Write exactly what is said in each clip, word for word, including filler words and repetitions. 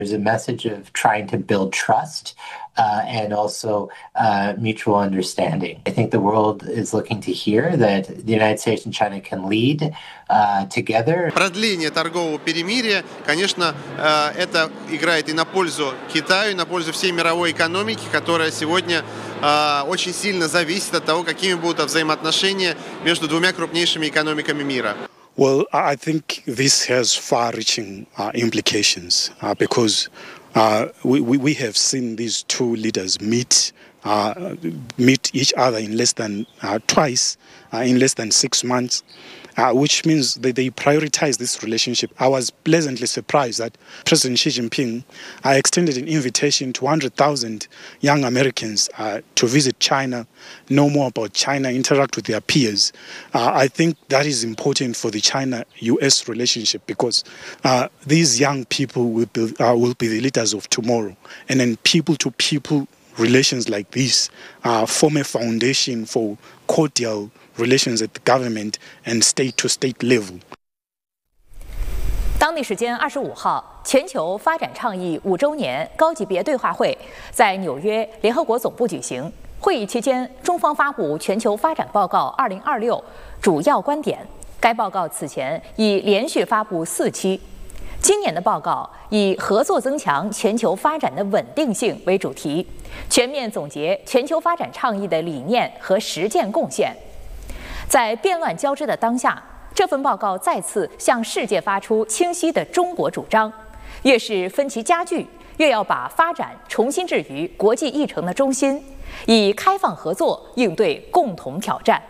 There's a message of trying to build trust uh, and also uh, mutual understanding. I think the world is looking to hear that the United States and China can lead uh, together. Продление торгового перемирия, конечно, это играет и на пользу Китаю, и на пользу всей мировой экономики, которая сегодня очень сильно зависит от того, какими будут взаимоотношения между двумя крупнейшими экономиками мира. Well, I think this has far-reaching uh, implications uh, because uh, we, we have seen these two leaders meet uh, meet each other in less than uh, twice uh, in less than six months. Uh, which means that they prioritize this relationship. I was pleasantly surprised that President Xi Jinping uh, extended an invitation to one hundred thousand young Americans uh, to visit China, know more about China, interact with their peers. Uh, I think that is important for the China-U S relationship because uh, these young people will be, uh, will be the leaders of tomorrow. And then people-to-people relations like this uh, form a foundation for cordial relations at the government and state-to-state level. 当地时间二十五号，全球发展倡议五周年高级别对话会在纽约联合国总部举行。会议期间，中方发布《全球发展报告二零二六》主要观点。该报告此前已连续发布四期。今年的报告以合作增强全球发展的稳定性为主题，全面总结全球发展倡议的理念和实践贡献。在变乱交织的当下，这份报告再次向世界发出清晰的中国主张：越是分歧加剧，越要把发展重新置于国际议程的中心，以开放合作应对共同挑战。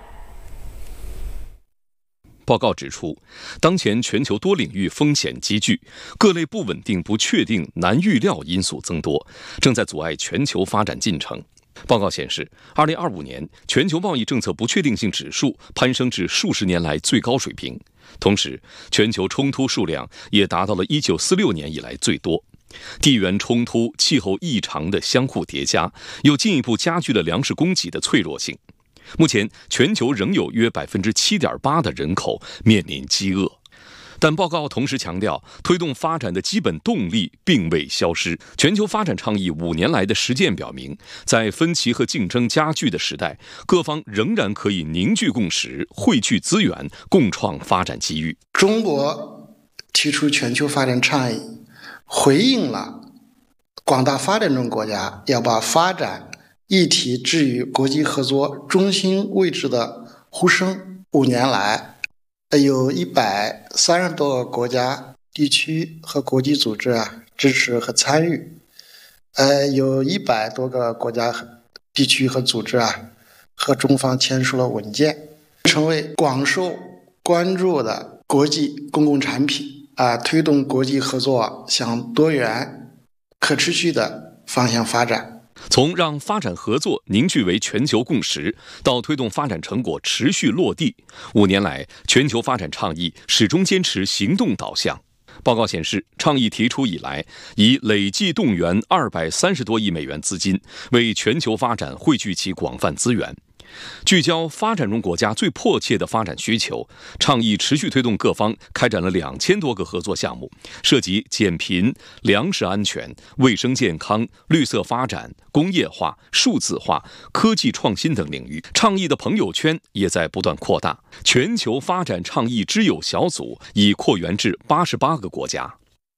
报告指出，当前全球多领域风险积聚，各类不稳定、不确定、难预料因素增多，正在阻碍全球发展进程。报告显示，二零二五年全球贸易政策不确定性指数攀升至数十年来最高水平，同时，全球冲突数量也达到了一九四六年以来最多。地缘冲突、气候异常的相互叠加，又进一步加剧了粮食供给的脆弱性。目前，全球仍有约百分之七点八的人口面临饥饿。但报告同时强调，推动发展的基本动力并未消失。全球发展倡议五年来的实践表明，在分歧和竞争加剧的时代，各方仍然可以凝聚共识、汇聚资源，共创发展机遇。 中国提出全球发展倡议，回应了广大发展中国家要把发展议题置于国际合作中心位置的呼声。五年来，有一百三十多个国家、地区和国际组织啊支持和参与，呃，有一百多个国家、地区和组织啊和中方签署了文件，成为广受关注的国际公共产品啊，推动国际合作向多元、可持续的方向发展。 从让发展合作凝聚为全球共识，到推动发展成果持续落地，五年来，全球发展倡议始终坚持行动导向。报告显示，倡议提出以来，已累计动员二百三十多亿美元资金，为全球发展汇聚其广泛资源。聚焦发展中国家最迫切的发展需求，倡议持续推动各方开展了两千多个合作项目，涉及减贫、粮食安全、卫生健康、绿色发展、工业化、数字化、科技创新等领域。倡议的朋友圈也在不断扩大，全球发展倡议知友小组已扩员至八十八个国家。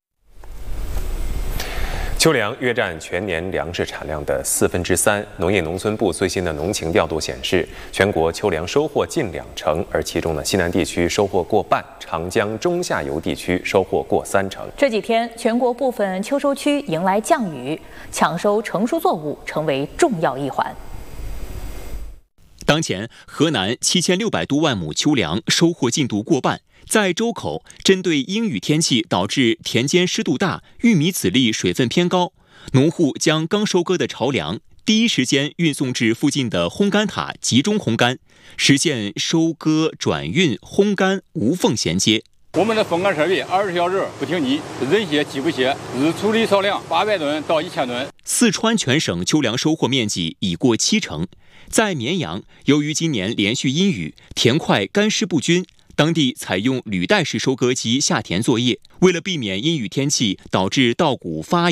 秋粮约占全年粮食产量的四分之三。农业农村部最新的农情调度显示，全国秋粮收获近两成，而其中呢，西南地区收获过半，长江中下游地区收获过三成。 这几天，全国部分秋收区迎来降雨，抢收成熟作物成为重要一环。 当前，河南七千六百多万亩秋粮收获进度过半。在周口，针对阴雨天气导致田间湿度大、玉米籽粒水分偏高，农户将刚收割的巢粮第一时间运送至附近的烘干塔集中烘干，实现收割、转运、烘干无缝衔接。 我们的风干设备二十小时不停机，人歇机不歇，日处理少量八百吨到一千吨。 四川全省秋粮收获面积已过七成。在绵阳，由于今年连续阴雨，田块干湿不均， 当地采用履带式收割机下田作业，为了避免阴雨天气导致稻谷发